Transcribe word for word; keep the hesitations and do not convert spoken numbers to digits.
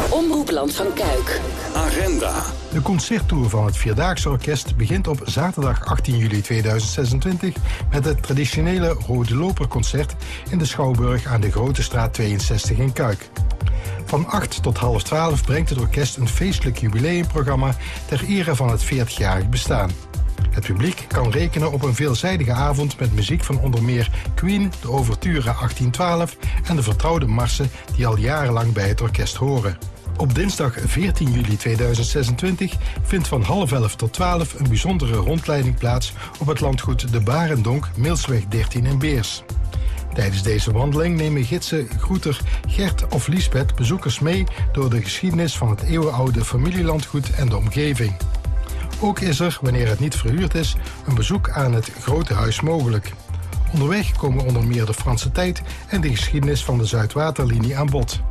Omroepland van Kuik. Agenda. De concerttour van het Vierdaagse Orkest begint op zaterdag achttien juli tweeduizend zesentwintig met het traditionele Rode Loperconcert in de Schouwburg aan de Grote Straat tweeënzestig in Kuik. Van acht tot half twaalf brengt het orkest een feestelijk jubileumprogramma ter ere van het veertigjarig bestaan. Het publiek kan rekenen op een veelzijdige avond met muziek van onder meer Queen, de Ouverture achttien twaalf en de vertrouwde marsen die al jarenlang bij het orkest horen. Op dinsdag veertien juli tweeduizend zesentwintig vindt van half elf tot twaalf een bijzondere rondleiding plaats op het landgoed De Barendonk, Milsweg dertien in Beers. Tijdens deze wandeling nemen gidsen Groeter, Gert of Liesbeth bezoekers mee door de geschiedenis van het eeuwenoude familielandgoed en de omgeving. Ook is er, wanneer het niet verhuurd is, een bezoek aan het Grote Huis mogelijk. Onderweg komen onder meer de Franse tijd en de geschiedenis van de Zuidwaterlinie aan bod.